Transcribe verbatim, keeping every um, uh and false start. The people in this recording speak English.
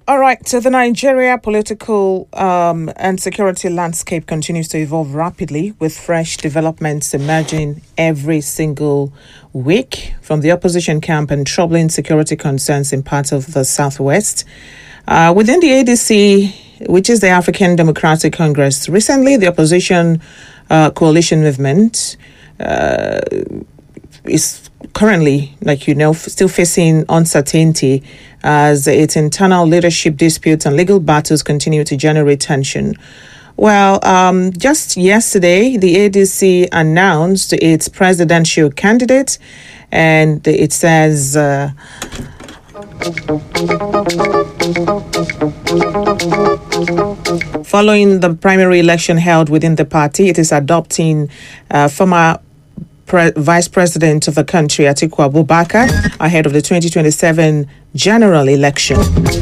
All right, so the Nigeria political um, and security landscape continues to evolve rapidly, with fresh developments emerging every single week from the opposition camp and troubling security concerns in parts of the southwest. Uh, within the A D C, which is the African Democratic Congress, recently the opposition uh, coalition movement uh, is currently, like you know, f- still facing uncertainty as its internal leadership disputes and legal battles continue to generate tension. Well, um, just yesterday, the A D C announced its presidential candidate, and it says... Uh, Following the primary election held within the party, it is adopting uh, former Pre- Vice President of the country, Atiku Abubakar, ahead of the twenty twenty-seven general election.